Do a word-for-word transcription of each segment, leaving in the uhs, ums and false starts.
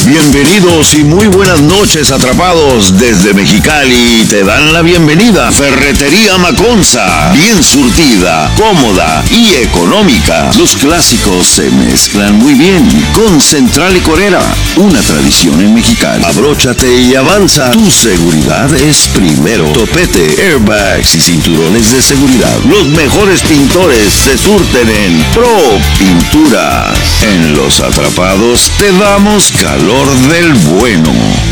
Bienvenidos y muy buenas noches, atrapados. Desde Mexicali te dan la bienvenida Ferretería Maconza, bien surtida, cómoda y económica. Los clásicos se mezclan muy bien con Central Licorera, una tradición en Mexicali. Abróchate y avanza, tu seguridad es primero. Topete, airbags y cinturones de seguridad. Los mejores pintores se surten en Pro Pinturas. En Los Atrapados te damos calor del bueno.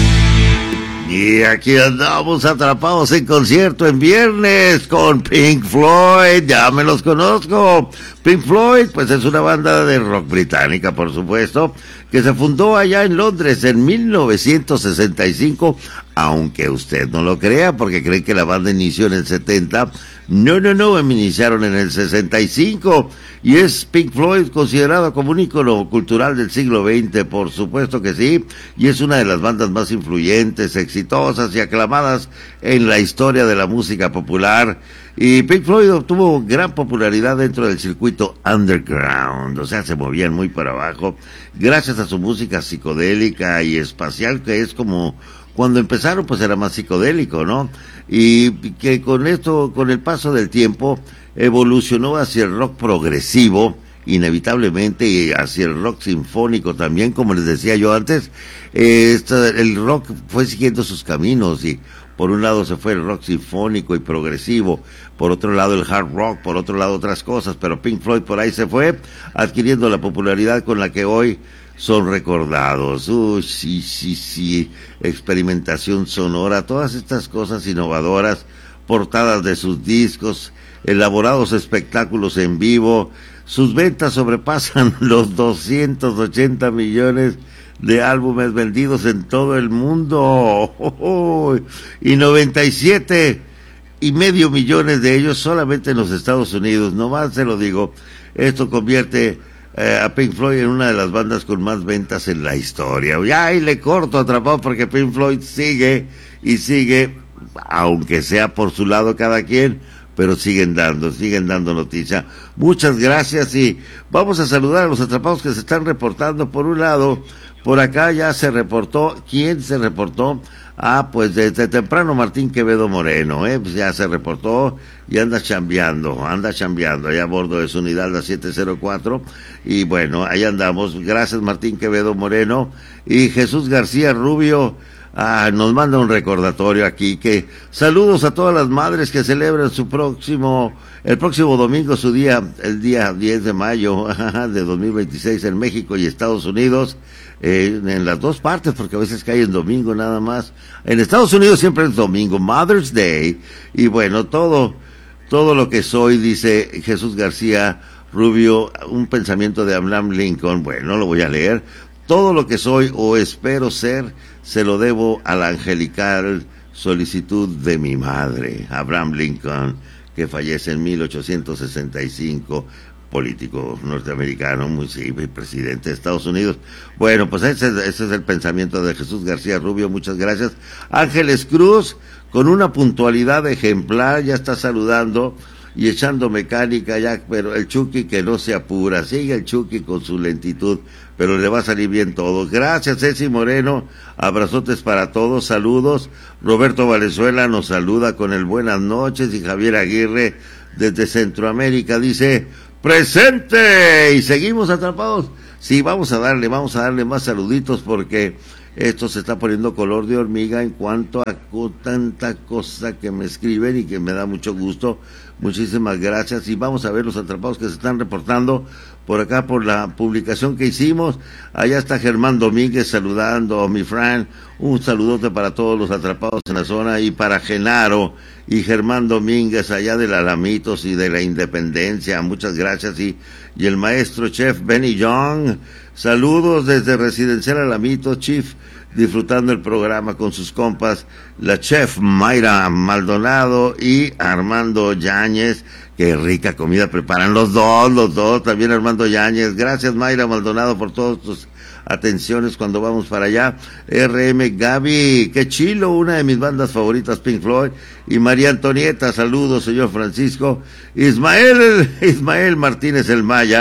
Y aquí andamos atrapados en concierto en viernes con Pink Floyd. Ya me los conozco. Pink Floyd, pues es una banda de rock británica, por supuesto, que se fundó allá en Londres en mil novecientos sesenta y cinco, aunque usted no lo crea, porque cree que la banda inició en el setenta. No, no, no, iniciaron en el sesenta y cinco, y es Pink Floyd considerado como un ícono cultural del siglo veinte, por supuesto que sí, y es una de las bandas más influyentes, exitosas y aclamadas en la historia de la música popular. Y Pink Floyd obtuvo gran popularidad dentro del circuito underground, o sea, se movían muy para abajo, gracias a su música psicodélica y espacial, que es como cuando empezaron, pues era más psicodélico, ¿no? Y que con esto, con el paso del tiempo, evolucionó hacia el rock progresivo, inevitablemente, y hacia el rock sinfónico también, como les decía yo antes. Eh, esta, el rock fue siguiendo sus caminos, y por un lado se fue el rock sinfónico y progresivo, por otro lado el hard rock, por otro lado otras cosas, pero Pink Floyd por ahí se fue, adquiriendo la popularidad con la que hoy son recordados. Uy, sí, sí, sí, experimentación sonora, todas estas cosas innovadoras, portadas de sus discos, elaborados espectáculos en vivo. Sus ventas sobrepasan los doscientos ochenta millones de álbumes vendidos en todo el mundo. Oh, oh, oh. Y noventa y siete y medio millones de ellos solamente en los Estados Unidos. Nomás se lo digo, esto convierte eh, a Pink Floyd en una de las bandas con más ventas en la historia. Ya, y le corto, atrapado, porque Pink Floyd sigue y sigue, aunque sea por su lado cada quien, pero siguen dando, siguen dando noticia. Muchas gracias, y vamos a saludar a los atrapados que se están reportando. Por un lado, por acá ya se reportó. ¿Quién se reportó? Ah, pues desde temprano Martín Quevedo Moreno, eh, pues ya se reportó y anda chambeando, anda chambeando allá a bordo de su unidad, la siete cero cuatro, y bueno, ahí andamos. Gracias, Martín Quevedo Moreno. Y Jesús García Rubio, ah, nos manda un recordatorio aquí, que saludos a todas las madres que celebran su próximo, el próximo domingo, su día, el día diez de mayo de dos mil veintiséis en México y Estados Unidos. Eh, en las dos partes, porque a veces cae en domingo nada más. En Estados Unidos siempre es domingo, Mother's Day. Y bueno, todo, todo lo que soy, dice Jesús García Rubio, un pensamiento de Abraham Lincoln. Bueno, lo voy a leer. Todo lo que soy o espero ser, se lo debo a la angelical solicitud de mi madre, Abraham Lincoln, que fallece en mil ochocientos sesenta y cinco. Político norteamericano, muy sí, presidente de Estados Unidos. Bueno, pues ese, ese es el pensamiento de Jesús García Rubio, muchas gracias. Ángeles Cruz, con una puntualidad ejemplar, ya está saludando y echando mecánica ya, pero el Chucky que no se apura, sigue el Chucky con su lentitud, pero le va a salir bien todo. Gracias, Ceci Moreno, abrazotes para todos, saludos. Roberto Valenzuela nos saluda con el buenas noches, y Javier Aguirre desde Centroamérica dice: ¡presente! Y seguimos atrapados. Sí, vamos a darle, vamos a darle más saluditos, porque esto se está poniendo color de hormiga en cuanto a tanta cosa que me escriben y que me da mucho gusto. Muchísimas gracias, y vamos a ver los atrapados que se están reportando por acá por la publicación que hicimos. Allá está Germán Domínguez saludando, mi Fran, un saludote para todos los atrapados en la zona, y para Genaro y Germán Domínguez allá del Alamitos y de la Independencia, muchas gracias. Y, y el maestro chef Benny Young, saludos desde Residencial Alamitos, Chief, disfrutando el programa con sus compas, la chef Mayra Maldonado y Armando Yáñez. Qué rica comida preparan los dos, los dos, también Armando Yáñez. Gracias, Mayra Maldonado, por todas tus atenciones cuando vamos para allá. R M Gaby, qué chilo, una de mis bandas favoritas, Pink Floyd. Y María Antonieta, saludos, señor Francisco. Ismael, Ismael Martínez el Maya,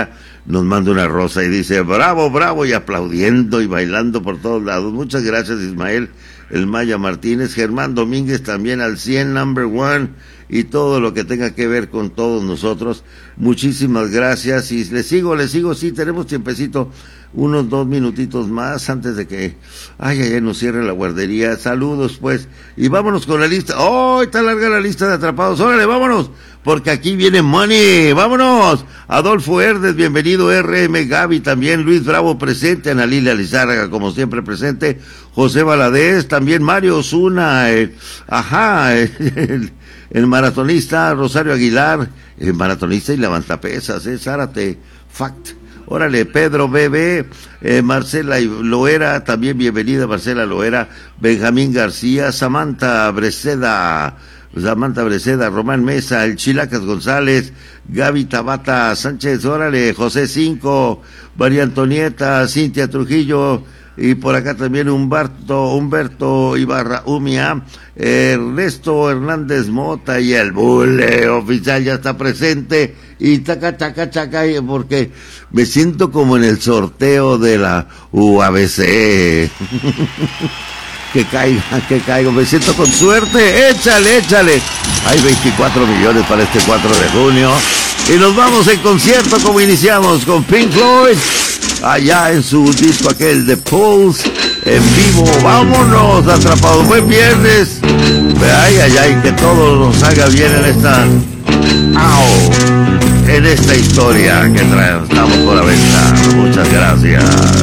nos manda una rosa y dice, bravo, bravo, y aplaudiendo y bailando por todos lados. Muchas gracias, Ismael El Maya Martínez. Germán Domínguez también al cien, number one, y todo lo que tenga que ver con todos nosotros. Muchísimas gracias, y le sigo, le sigo, sí, tenemos tiempecito, unos dos minutitos más antes de que, ay, ay, ay, nos cierre la guardería. Saludos, pues, y vámonos con la lista. ¡Oh, está larga la lista de atrapados! ¡Órale, vámonos! Porque aquí viene Money. ¡Vámonos! Adolfo Herdes, bienvenido. R M Gaby también. Luis Bravo presente. Ana Lilia Lizárraga, como siempre, presente. José Valadez, también Mario Osuna. Eh, ajá, eh, el, el maratonista Rosario Aguilar, el maratonista y levantapesas, eh, Zárate, fact. Órale, Pedro Bebé, eh, Marcela Loera, también bienvenida Marcela Loera, Benjamín García, Samantha Breceda, Samantha Breceda, Román Mesa, el Chilacas González, Gaby Tabata Sánchez, órale, José Cinco, María Antonieta, Cintia Trujillo, y por acá también Humberto, Humberto Ibarra Umia, Ernesto Hernández Mota, y el Bule oficial ya está presente, y taca, taca, taca, porque me siento como en el sorteo de la U A B C. Que caiga, que caiga, me siento con suerte, échale, échale. Hay veinticuatro millones para este cuatro de junio, y nos vamos en concierto como iniciamos con Pink Floyd, allá en su disco aquel de Pulse, en vivo. Vámonos, atrapados, buen viernes. Ay, ay, ay, que todo nos haga bien en esta, ¡au!, en esta historia que traemos, estamos por la venta. Muchas gracias.